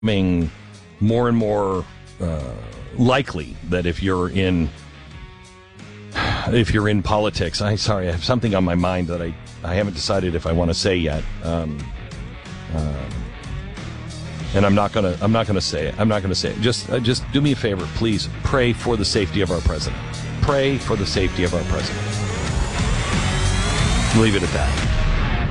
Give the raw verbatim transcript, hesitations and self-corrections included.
becoming more and more uh, likely that if you're in if you're in politics, I sorry, I have something on my mind that I, I haven't decided if I want to say yet, um, uh, and I'm not gonna I'm not gonna say it. I'm not gonna say it. Just uh, just do me a favor, please. Pray for the safety of our president. Pray for the safety of our president. Leave it at that.